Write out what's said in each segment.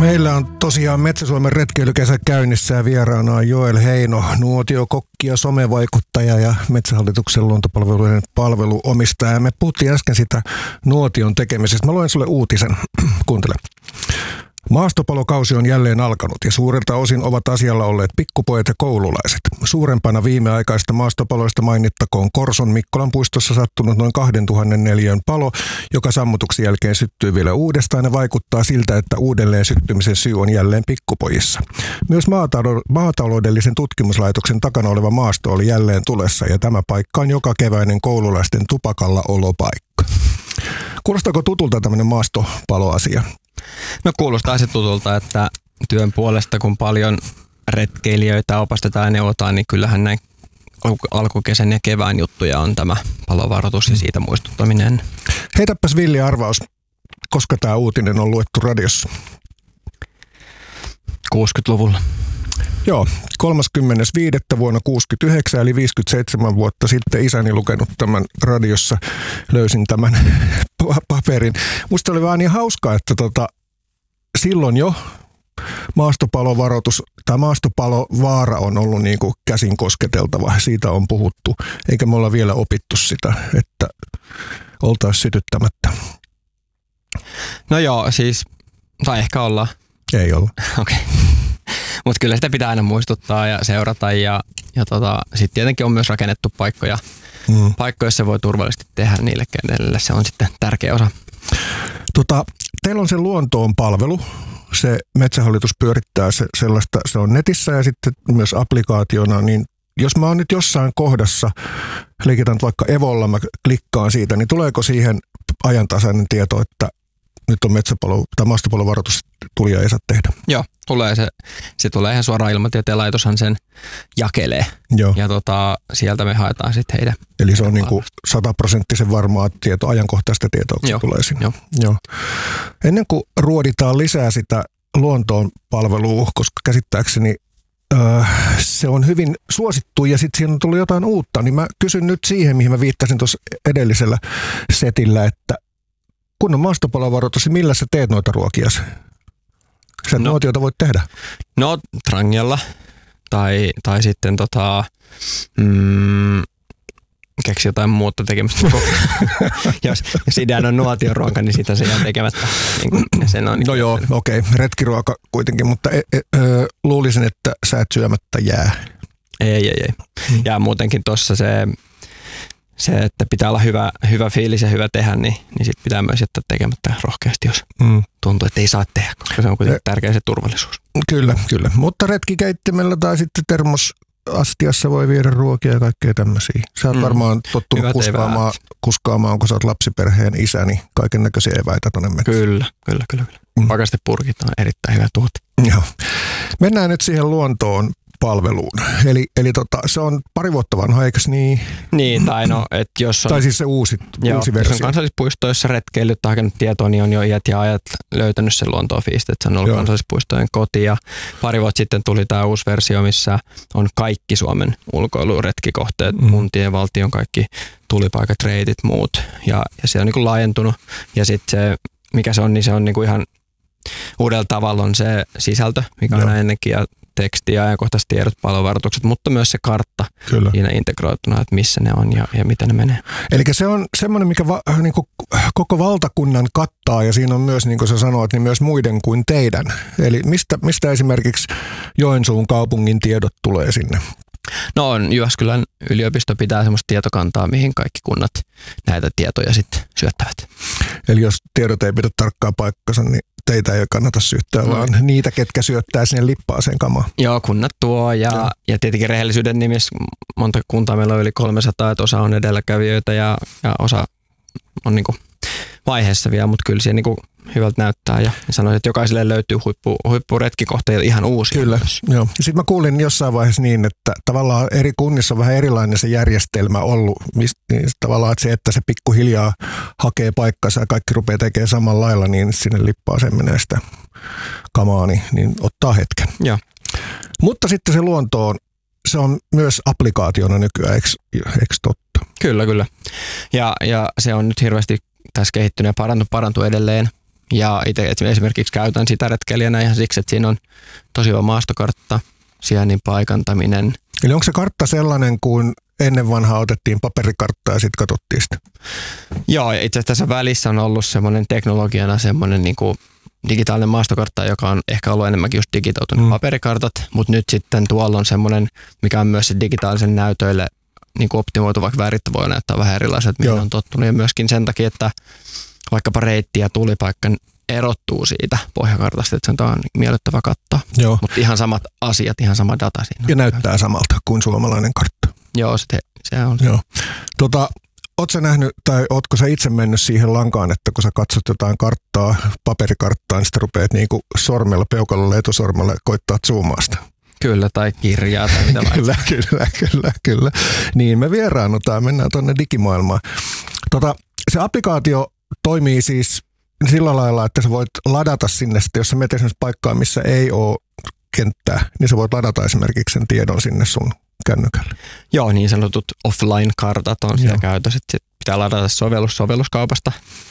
Meillä on tosiaan Metsä-Suomen retkeilykesä käynnissä ja vieraana on Joel Heino, nuotiokokki ja somevaikuttaja ja Metsähallituksen luontopalveluiden palveluomistaja. Me puhuttiin äsken sitä nuotion tekemisestä. Mä luen sulle uutisen. Kuuntele. Maastopalokausi on jälleen alkanut ja suurelta osin ovat asialla olleet pikkupojat ja koululaiset. Suurempana viimeaikaista maastopaloista mainittakoon Korson Mikkolan puistossa sattunut noin 2000 neliön palo, joka sammutuksen jälkeen syttyy vielä uudestaan ja vaikuttaa siltä, että uudelleen syttymisen syy on jälleen pikkupojissa. Myös maataloudellisen tutkimuslaitoksen takana oleva maasto oli jälleen tulessa ja tämä paikka on joka keväinen koululaisten tupakalla olopaikka. Kuulostaako tutulta tämmöinen maastopaloasia? No kuulostaa se tutulta, että työn puolesta kun paljon retkeilijöitä opastetaan ja neuvotaan, niin kyllähän näin alkukesän ja kevään juttuja on tämä palovaroitus ja siitä muistuttaminen. Heitäpäs villi arvaus, koska tämä uutinen on luettu radiossa? 60-luvulla. Joo, 30.5. vuonna 1969, eli 57 vuotta sitten isäni lukenut tämän radiossa, löysin tämän paperin. Musta oli vaan niin hauskaa, että silloin jo maastopalovaroitus tai maastopalovaara on ollut niin kuin käsin kosketeltava. Siitä on puhuttu, eikä me olla vielä opittu sitä, että oltaisiin sytyttämättä. No joo, siis, tai ehkä ollaan. Ei olla. Okei. Mutta kyllä sitä pitää aina muistuttaa ja seurata ja sitten tietenkin on myös rakennettu paikkoja, joissa voi turvallisesti tehdä niille, kenelle se on sitten tärkeä osa. Teillä on se luontoon palvelu, se Metsähallitus pyörittää sellaista, se on netissä ja sitten myös applikaationa, niin jos mä oon nyt jossain kohdassa, liikitän vaikka Evolla, mä klikkaan siitä, niin tuleeko siihen ajantasainen tieto, että nyt on metsäpalo tai maastopalovaroitus tuli ja ei saa tehdä? Joo, tulee se tulee ihan suoraan Ilmatieteen laitoshan sen jakelee. Joo. Ja sieltä me haetaan sitten heidän. Eli se on niinku 100% varmaa tietoa, ajankohtaista tietoa, kun se tulee sinne. Joo. Ennen kuin ruoditaan lisää sitä luontoon palvelua, koska käsittääkseni se on hyvin suosittu ja sitten siinä on tullut jotain uutta, niin mä kysyn nyt siihen, mihin mä viittasin tuossa edellisellä setillä, että kun on maastopalovaroitus, niin millä sä teet noita ruokiasi? Sä nuotioita voit tehdä? No trangialla tai sitten keksi jotain muuta tekemistä. jos ideana on nuotioruoka, niin sitä se jää tekemättä. Sen on no joo, okei. Retkiruoka kuitenkin, mutta luulisin, että sä et syömättä jää. Ei. Ja muutenkin tuossa se, että pitää olla hyvä fiilis ja hyvä tehdä, niin sit pitää myös jättää tekemättä rohkeasti, jos tuntuu, että ei saa tehdä, koska se on kuitenkin tärkeä se turvallisuus. Kyllä. Mutta retkikeittimellä tai sitten termosastiassa voi viedä ruokia ja kaikkea tämmöisiä. Sä oot varmaan tottunut kuskaamaan, kun sä oot lapsiperheen isä, niin kaiken näköisiä eväitä tonne metsään. Kyllä. Pakastepurkit on erittäin hyvä tuote. Joo. Mennään nyt siihen luontoon palveluun. Eli se on pari vuotta vanha, eikös niin? Niin, että jos on... Tai siis se uusi versio. Jos on kansallispuisto, jossa retkeilyt tai hakenut tietoa, niin on jo iät ja ajat löytänyt sen luontoon-fiiste, että se on ollut kansallispuistojen koti. Ja pari vuotta sitten tuli tämä uusi versio, missä on kaikki Suomen ulkoiluretkikohteet, kuntien, valtion, kaikki tulipaikat, reitit, muut. Ja se on niin kuin laajentunut. Ja sitten se, mikä se on, niin se on niin kuin ihan uudella tavalla on se sisältö, mikä on ennenkin, ja teksti ja ajankohtaiset tiedot, palovaroitukset, mutta myös se kartta siinä integroituna, että missä ne on ja miten ne menee. Eli se on semmoinen, mikä niin kuin koko valtakunnan kattaa ja siinä on myös, niin kuin sä sanoit, niin myös muiden kuin teidän. Eli mistä esimerkiksi Joensuun kaupungin tiedot tulee sinne? No on Jyväskylän yliopisto pitää semmoista tietokantaa, mihin kaikki kunnat näitä tietoja sitten syöttävät. Eli jos tiedot ei pidä tarkkaa paikkansa, niin teitä ei kannata syyttää, vaan niitä, ketkä syöttää sinne lippaaseen kamaa. Joo, kunnat tuo ja tietenkin rehellisyyden nimissä monta kuntaa meillä on yli 300, että osa on edelläkävijöitä ja osa on niinku vaiheessa vielä, mutta kyllä se niinku hyvältä näyttää ja sanoisin, että jokaiselle löytyy huippuretkikohteita ihan uusia. Kyllä, joo. Sitten mä kuulin jossain vaiheessa niin, että tavallaan eri kunnissa on vähän erilainen se järjestelmä ollut. Niin tavallaan, että se pikkuhiljaa hakee paikkansa ja kaikki rupeaa tekemään samalla lailla, niin sinne lippaaseen menee sitä kamaa, niin ottaa hetken. Joo. Mutta sitten se luontoon, se on myös applikaationa nykyään, eikö totta? Kyllä. Ja se on nyt hirveästi tässä kehittynyt ja parantuu edelleen. Ja itse esimerkiksi käytän sitä retkeilijänä ihan siksi, että siinä on tosi hyvä maastokartta, sijainnin paikantaminen. Eli onko se kartta sellainen kuin ennen vanhaa otettiin paperikarttaa ja sitten katsottiin sitä? Joo, itse asiassa tässä välissä on ollut semmoinen teknologiana semmoinen niin kuin digitaalinen maastokartta, joka on ehkä ollut enemmänkin just digitoitunut paperikartat, mutta nyt sitten tuolla on semmoinen, mikä on myös digitaalisen näytöille niin kuin optimoitu, vaikka värit voi näyttää vähän erilaiset, mihin on tottunut. Ja myöskin sen takia, että vaikkapa reitti ja tulipaikka erottuu siitä pohjakartasta, että se on miellyttävä katsoa. Mutta ihan samat asiat, ihan sama data siinä. Ja näyttää samalta kuin suomalainen kartta. Joo, se on. Joo. Ootko sä nähnyt, tai ootko sä itse mennyt siihen lankaan, että kun sä katsot jotain karttaa, paperikarttaa, niin sitten rupeat niinku sormella, peukalolla, etusormella koittaa zoomaa sitä? Kyllä, tai kirjaa tai mitä Kyllä. Niin, me vieraannutaan, mennään tuonne digimaailmaan. Se applikaatio toimii siis sillä lailla, että sä voit ladata sinne, jos sä menet esimerkiksi paikkaan, missä ei ole kenttää, niin sä voit ladata esimerkiksi sen tiedon sinne sun kännykälle. Joo, niin sanotut offline-kartat on siellä käytössä. Sitten pitää ladata sovelluskaupasta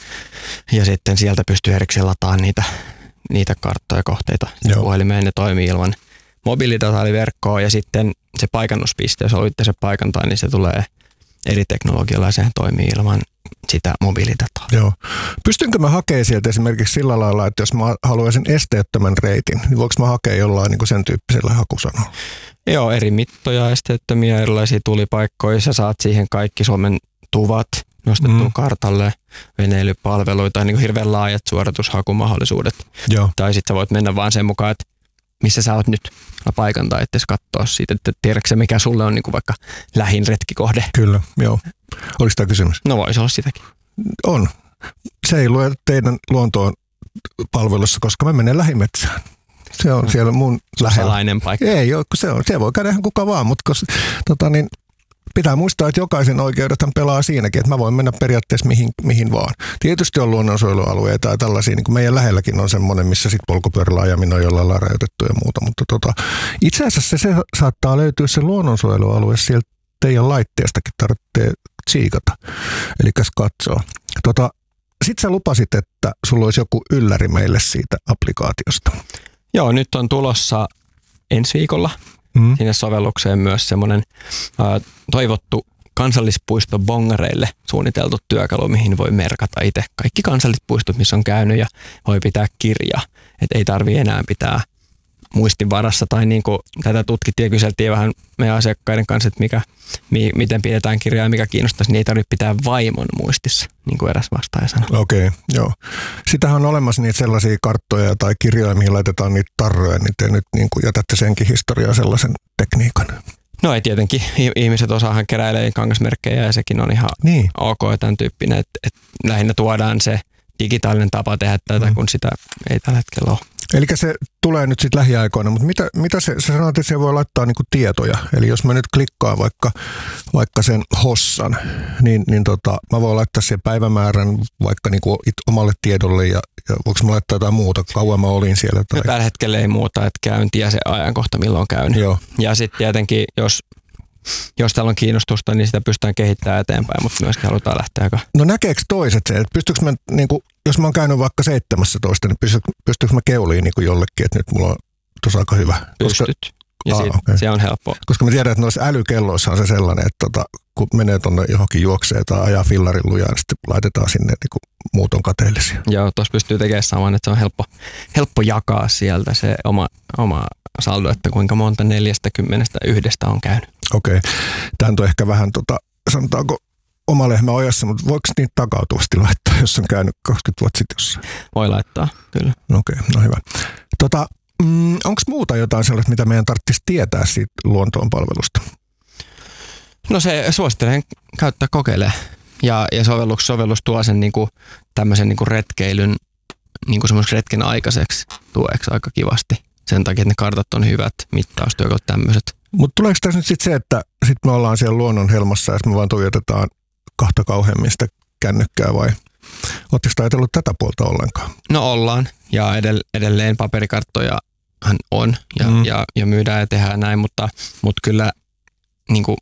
ja sitten sieltä pystyy erikseen lataamaan niitä karttoja kohteita puhelimeen. Ne toimii ilman mobiilidataa eli verkkoa ja sitten se paikannuspiste, jos haluatte se paikantaa, niin se tulee eri teknologialla ja sehän toimii ilman sitä mobiilidataa. Joo. Pystynkö mä hakemaan sieltä esimerkiksi sillä lailla, että jos mä haluaisin esteettömän reitin, niin voinko mä hakea jollain niin kuin sen tyyppisellä hakusanalla? Joo, eri mittoja, esteettömiä, erilaisia tulipaikkoja. Sä saat siihen kaikki Suomen tuvat nostettua kartalle, veneilypalveluita, niin kuin hirveän laajat suoritushakumahdollisuudet. Joo. Tai sitten sä voit mennä vaan sen mukaan, että missä sä oot nyt paikantaa, ettei katsoa siitä, että tiedätkö se, mikä sulle on niin kuin vaikka lähin retkikohde. Kyllä, joo. Oliko tämä kysymys? No voisi olla sitäkin. On. Se ei lue teidän luontoon palvelussa, koska mä menen lähimetsään. Se on siellä mun lähellä. Salainen paikka. Ei ole, se voi käydä ihan kuka vaan, mutta pitää muistaa, että jokaisen oikeudethan pelaa siinäkin, että mä voin mennä periaatteessa mihin vaan. Tietysti on luonnonsuojelualueita ja tällaisia, niin kuin meidän lähelläkin on semmoinen, missä sitten polkupyörällä ajaminen on jollain lailla rajoitettu ja muuta, mutta itse asiassa se saattaa löytyä se luonnonsuojelualue sieltä teidän laitteestakin, tarvitsee tsiikata, eli katsoa. Sitten sä lupasit, että sulla olisi joku ylläri meille siitä applikaatiosta. Joo, nyt on tulossa ensi viikolla sinne sovellukseen myös semmoinen toivottu kansallispuisto bongareille suunniteltu työkalu, mihin voi merkata itse kaikki kansallispuistot, missä on käynyt ja voi pitää kirjaa. Että ei tarvitse enää pitää muistin varassa tai niin kuin tätä tutkittiin ja kyseltiin vähän meidän asiakkaiden kanssa, että miten pidetään kirjaa ja mikä kiinnostaisi, niin ei tarvitse pitää vaimon muistissa, niin kuin eräs vastaaja sanoi. Okei, joo. Sitähän on olemassa niitä sellaisia karttoja tai kirjoja, mihin laitetaan niitä tarroja, niin te nyt niin kuin jätätte senkin historiaa sellaisen tekniikan. No ei tietenkin. Ihmiset osaahan keräilee kangasmerkkejä ja sekin on ihan ok ja tämän tyyppinen, että lähinnä tuodaan se digitaalinen tapa tehdä tätä, kun sitä ei tällä hetkellä ole. Eli se tulee nyt sitten lähiaikoina, mutta mitä sä sanoit, että se voi laittaa niinku tietoja. Eli jos mä nyt klikkaan vaikka sen hossan, niin mä voin laittaa sen päivämäärän vaikka niinku omalle tiedolle ja voiko mä laittaa jotain muuta, kauan mä olin siellä? Tai... Tällä hetkellä ei muuta, että käynti ja se ajankohta milloin käyn. Joo. Ja sitten tietenkin, jos täällä on kiinnostusta, niin sitä pystytään kehittämään eteenpäin, mutta myöskin halutaan lähteä aika... No näkeekö toiset se, että pystyykö mä, jos mä oon käynyt vaikka 17, niin pystyykö mä keuliin jollekin, että nyt mulla on tuossa aika hyvä? Pystyt. Ja se on helppoa. Koska mä tiedän, että noissa älykelloissa on se sellainen, että kun menee tuonne johonkin juokseen tai ajaa fillarin lujaan, niin sitten laitetaan sinne muuton kateellisia. Joo, tuossa pystyy tekemään saman, että se on helppo jakaa sieltä se oma saldo, että kuinka monta 41 on käynyt. Okei. Tämä on ehkä vähän, sanotaanko oma lehmä ojassa, mutta voiko niitä takautuvasti laittaa, jos on käynyt 20 vuotta sitten jossain? Voi laittaa, kyllä. Okei, no hyvä. Onko muuta jotain sellaista, mitä meidän tarvitsisi tietää siitä luontoon palvelusta? No se suosittelen käyttää kokeilemaan. Ja sovellus tuo sen tämmöisen retkeilyn semmoisen retken aikaiseksi tueksi aika kivasti. Sen takia, että ne kartat on hyvät, mittaustyökalut tämmöiset. Mutta tuleeko tässä nyt sitten se, että sit me ollaan siellä luonnon helmassa ja me vaan tuijotetaan kahta kauheammin sitä kännykkää vai ootteko ajatellut tätä puolta ollenkaan? No ollaan ja edelleen paperikarttojahan on ja myydään ja tehdään näin, mutta kyllä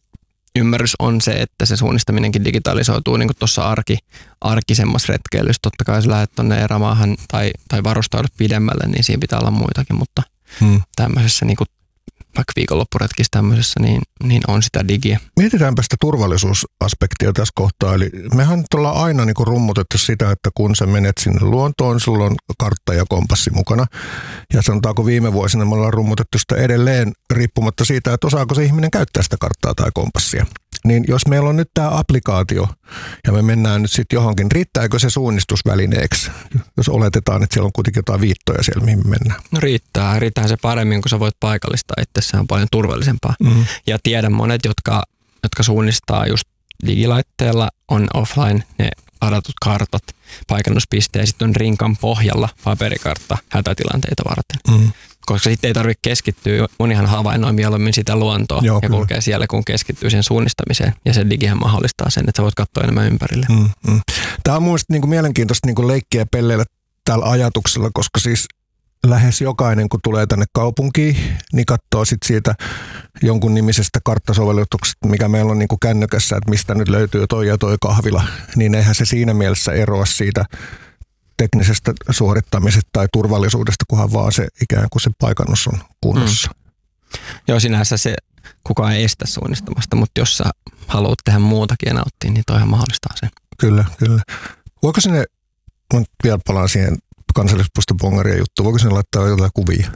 ymmärrys on se, että se suunnistaminenkin digitalisoituu niin kuin tuossa arkisemmassa retkeilyssä. Totta kai jos lähdet tuonne erämaahan tai varustaudut pidemmälle, niin siinä pitää olla muitakin, mutta tämmöisessä niin kuin vaikka viikonloppuretkissä tämmöisessä, niin on sitä digiä. Mietitäänpä sitä turvallisuusaspektia tässä kohtaa. Eli mehän ollaan aina niin kuin rummutettu sitä, että kun sä menet sinne luontoon, sulla on kartta ja kompassi mukana. Ja sanotaanko viime vuosina me ollaan rummutettu sitä edelleen riippumatta siitä, että osaako se ihminen käyttää sitä karttaa tai kompassia. Niin jos meillä on nyt tämä applikaatio ja me mennään nyt sitten johonkin, riittääkö se suunnistusvälineeksi? Jos oletetaan, että siellä on kuitenkin jotain viittoja siellä, mihin me mennään. No riittää se paremmin, kun sä voit paikallistaa itse, se on paljon turvallisempaa. Ja tiedän monet, jotka suunnistaa just digilaitteella, on offline ne ladatut kartat, paikannuspisteet ja sitten on rinkan pohjalla paperikartta hätätilanteita varten. Koska sitten ei tarvitse keskittyä, monihan havainnoi mieluummin sitä luontoa ja kulkee siellä, kun keskittyy siihen suunnistamiseen. Ja se digihän mahdollistaa sen, että sä voit katsoa enemmän ympärille. Tämä on mun mielestä niin kuin mielenkiintoista niin kuin leikkiä pelleillä tällä ajatuksella, koska siis lähes jokainen, kun tulee tänne kaupunkiin, niin katsoo sitten siitä jonkun nimisestä karttasovellutuksesta, mikä meillä on niin kuin kännykässä, että mistä nyt löytyy toi ja toi kahvila. Niin eihän se siinä mielessä eroa siitä teknisestä suorittamisesta tai turvallisuudesta, kunhan vaan se ikään kuin se paikannus on kunnossa. Joo, sinänsä se kukaan ei estä suunnistamasta, mutta jos sä haluat tehdä muutakin ja nauttia, niin toihan mahdollistaa sen. Kyllä. Voiko sinne, mä vielä palaan siihen kansallispuiston bongarien juttuun, voiko sinne laittaa jotain kuvia?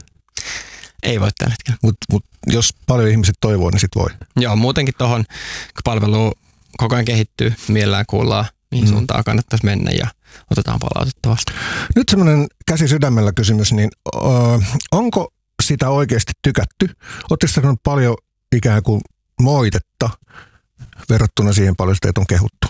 Ei voi tällä hetkellä. Mut jos paljon ihmiset toivoo, niin sit voi. Joo, muutenkin tuohon, kun palvelu koko ajan kehittyy, mielellään kuullaan, mihin suuntaan kannattaisi mennä ja otetaan palautetta vastaan. Nyt semmoinen käsi sydämellä kysymys, niin onko sitä oikeasti tykätty? Oletteko sanonut paljon ikään kuin moitetta verrattuna siihen paljon sitä on kehuttu?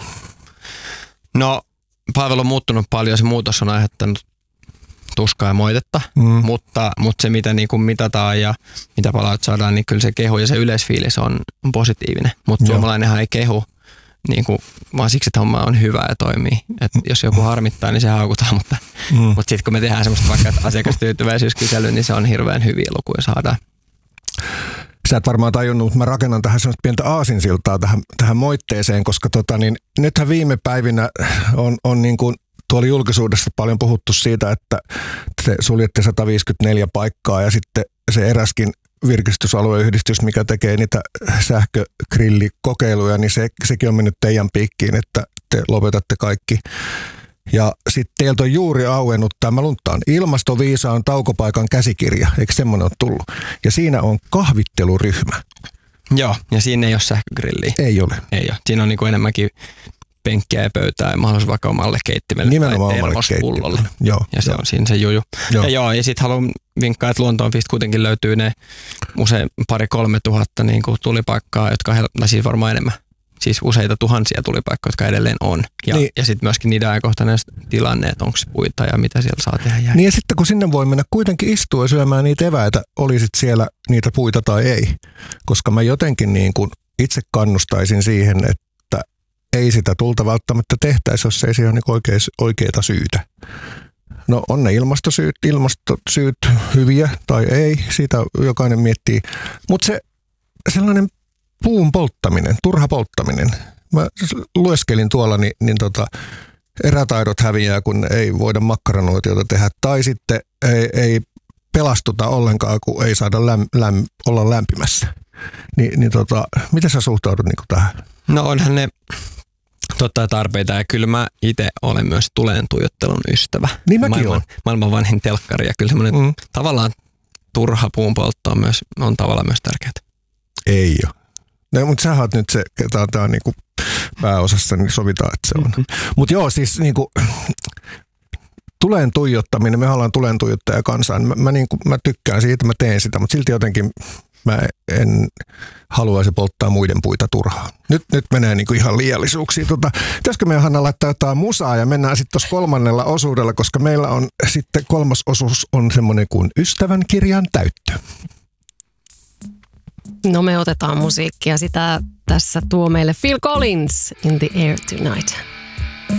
No, palvelu on muuttunut paljon, se muutos on aiheuttanut tuskaa ja moitetta, mutta se mitä niin kuin mitataan ja mitä palaut saadaan, niin kyllä se kehu ja se yleisfiilis on positiivinen, mutta suomalainenhan ei kehu niin kuin, vaan siksi, että homma on hyvä ja toimii. Et jos joku harmittaa, niin se haukutaan, mutta sitten kun me tehdään semmoista vaikka asiakastyytyväisyyskysely, niin se on hirveän hyviä lukuja saadaan. Sä et varmaan tajunnut, mutta mä rakennan tähän semmoista pientä aasinsiltaa tähän moitteeseen, koska nythän viime päivinä on niin kuin tuolla julkisuudessa paljon puhuttu siitä, että te suljette 154 paikkaa ja sitten se eräskin virkistysalueyhdistys, mikä tekee niitä sähkögrillikokeiluja, niin sekin on mennyt teidän piikkiin, että te lopetatte kaikki. Ja sitten teiltä on juuri auennut tämä lunttaan ilmastoviisaan taukopaikan käsikirja, eikö semmoinen ole tullut? Ja siinä on kahvitteluryhmä. Joo, ja siinä ei ole sähkögrilliä. Ei ole. Siinä on niin kuin enemmänkin penkkiä ja pöytää ja mahdollisuus vaikka omalle keittimelle nimenomaan tai termospullolle. Ja se on siinä se juju. Ja sitten haluan vinkkaa, että Luontoonfist kuitenkin löytyy ne usein 2,000–3 tuhatta niin kuin tulipaikkaa, tai siis varmaan enemmän. Siis useita tuhansia tulipaikkoja, jotka edelleen on. Ja sitten myöskin niiden ajankohtainen tilanne, että onko se puita ja mitä siellä saa tehdä. Niin ja sitten kun sinne voi mennä kuitenkin istua ja syömään niitä eväitä, olisit siellä niitä puita tai ei. Koska mä jotenkin niin kuin itse kannustaisin siihen, että ei sitä tulta välttämättä tehtäisi, jos ei siihen ole niin oikeita syytä. No on ne ilmastosyyt hyviä tai ei, siitä jokainen miettii. Mutta se sellainen puun polttaminen, turha polttaminen. Mä lueskelin tuolla, niin erätaidot häviää, kun ei voida makkaranuotiota tehdä. Tai sitten ei pelastuta ollenkaan, kun ei saada olla lämpimässä. Miten sä suhtaudut niin tähän? No onhan ne totta ja tarpeita, ja kyllä mä itse olen myös tuleen tuijottelun ystävä. Niin mäkin olen. Maailman vanhin telkkari, ja kyllä semmoinen tavallaan turha puun poltto on tavallaan myös tärkeää. Ei ole. No, mutta sä oot nyt se, ketä on niinku pääosassa, niin sovitaan, että se on. Mutta joo, siis niinku tuleen tuijottaminen, me ollaan tuleen tuijottaja kansaan. Mä tykkään siitä, mä teen sitä, mutta silti jotenkin mä en haluaisi polttaa muiden puita turhaan. Nyt menee niinku ihan liiallisuuksiin. Pitäisikö meidän Hanna laittaa jotain musaa ja mennään sitten tuossa kolmannella osuudella, koska meillä on sitten kolmas osuus on semmoinen kuin ystävän kirjan täyttö. No me otetaan musiikkia. Sitä tässä tuo meille Phil Collins, In the Air Tonight.